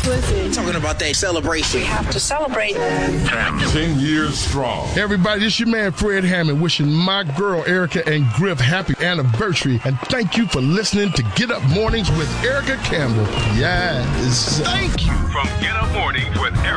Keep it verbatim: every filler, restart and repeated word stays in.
Listen. Talking about that celebration. We have to celebrate. Ten years strong. Everybody, this your man Fred Hammond wishing my girl Erica and Griff happy anniversary. And thank you for listening to Get Up Mornings with Erica Campbell. Yes. Thank you. From Get Up Mornings with Erica.